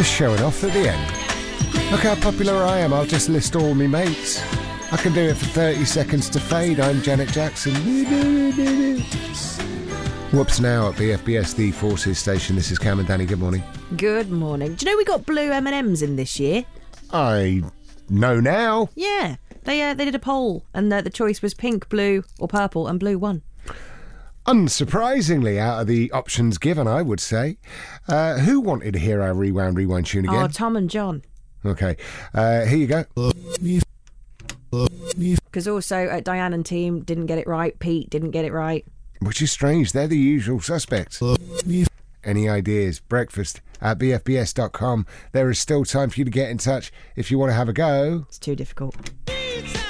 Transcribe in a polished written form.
Just showing off at the end. Look how popular I am, I'll just list all me mates. I can do it for 30 seconds to fade. I'm Janet Jackson. Whoops now at BFBS, the Forces station. This is Cam and Danny. Good morning. Good morning. Do you know we got blue M&Ms in this year? I know now. Yeah. They did a poll and the choice was pink, blue or purple, and blue won. Unsurprisingly, out of the options given, I would say. Who wanted to hear our Rewind tune again? Oh, Tom and John. Okay, here you go. Because also Diane and team didn't get it right. Pete didn't get it right. Which is strange. They're the usual suspects. Any ideas? Breakfast at bfbs.com. There is still time for you to get in touch if you want to have a go. It's too difficult.